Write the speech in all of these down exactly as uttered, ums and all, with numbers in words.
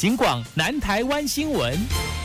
警广南台湾新闻。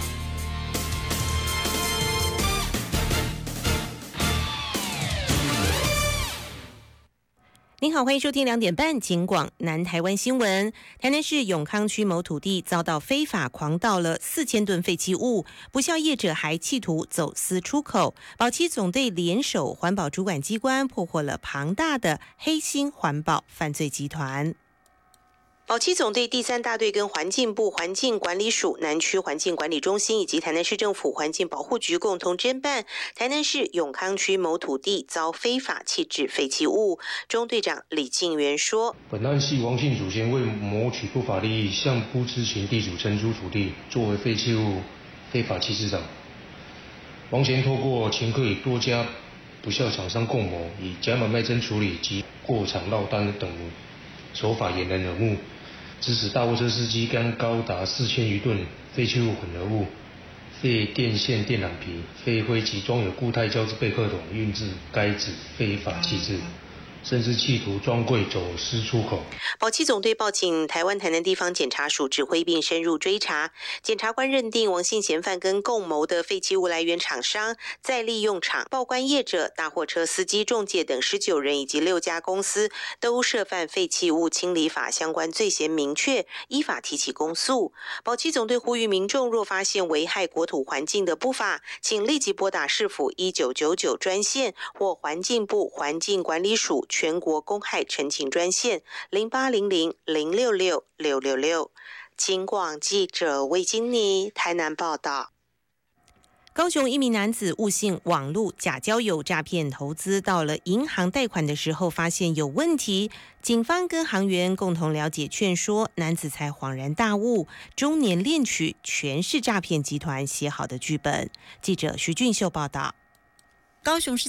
您好，欢迎收听两点半警广南台湾新闻。台南市永康区某土地遭到非法狂倒了四千吨废弃物，不肖业者还企图走私出口。保期总队联手环保主管机关，破获了庞大的黑心环保犯罪集团。保期总队第三大队跟环境部环境管理署南区环境管理中心以及台南市政府环境保护局共同侦办台南市永康区某土地遭非法弃置废弃物。中队长李敬元说：“ 本案系王姓祖先为谋取不法利益，向不知情地主承租土地作为废弃物非法弃置场。王贤透过前科与多家不肖厂商共谋，以假买卖真处理及过场落单等手法掩人耳目。”致使大货车司机将高达四千余吨废弃物混合物、废电线电缆皮、废灰及装有固态胶之贝壳桶运至该址非法弃置，甚至企图装柜走私出口。 保期总队报请台湾台南地方检察署指挥并深入追查，检察官认定王姓嫌犯跟共谋的废弃物来源厂商、再利用厂、报关业者、大货车司机、仲介等十九人以及六家公司都涉犯废弃物清理法相关罪嫌明确，依法提起公诉。保期总队呼吁民众若发现危害国土环境的不法，请立即拨打市府一九九九专线或环境部环境管理署全国公害陈情专线零八零零零六六六六六。警广记者魏金妮台南报道。高雄一名男子误信网络假交友诈骗投资，到了银行贷款的时候发现有问题，警方跟行员共同了解劝说，男子才恍然大悟，中年恋曲全是诈骗集团写好的剧本。记者徐俊秀报道。 高雄市